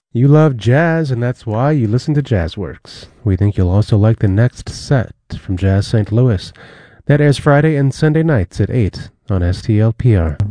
You love jazz, and that's why you listen to Jazzworks. We think you'll also like the next set from Jazz St. Louis. That airs Friday and Sunday nights at 8 on STLPR.